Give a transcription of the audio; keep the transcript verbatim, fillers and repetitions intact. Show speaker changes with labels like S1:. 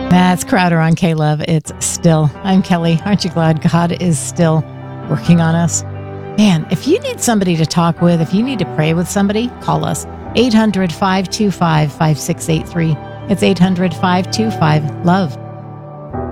S1: That's Crowder on K-Love. It's still. I'm Kelly. Aren't you glad God is still working on us? Man, if you need somebody to talk with, if you need to pray with somebody, call us. eight hundred, five two five, five six eight three. It's eight hundred, five two five, LOVE.